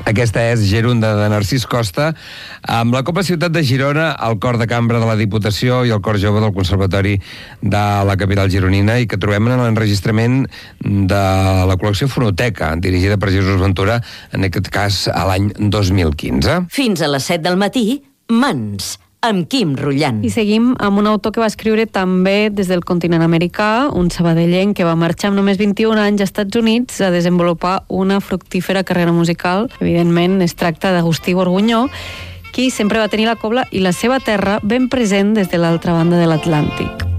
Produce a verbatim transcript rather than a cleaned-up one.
Aquesta és Gerunda, de Narcís Costa, amb la Cobla Ciutat de Girona, el Cor de Cambra de la Diputació i el Cor Jove del Conservatori de la capital gironina, i que trobem en l'enregistrament de la col·lecció Fonoteca, dirigida per Jesús Ventura, en aquest cas a l'any dos mil quinze. Fins a les set del matí, Mans, amb Quim Rullant. I seguim amb un autor que va escriure també des del continent americà, un sabadellenc que va marxar amb només vint-i-un anys als Estats Units a desenvolupar una fructífera carrera musical. Evidentment, es tracta d'Agustí Borgunyó, qui sempre va tenir la cobla i la seva terra ben present des de l'altra banda de l'Atlàntic.